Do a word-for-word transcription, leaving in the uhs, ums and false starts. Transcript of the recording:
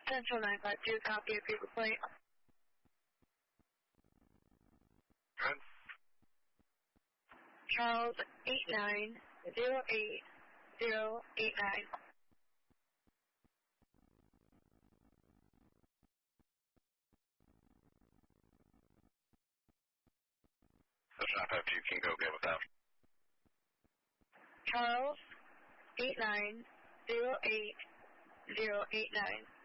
Central nine five two, copy of paper plate. Good. Charles eight nine zero eight zero eight nine. That's nine five two, can go get with that. Charles eight nine zero eight zero eight nine.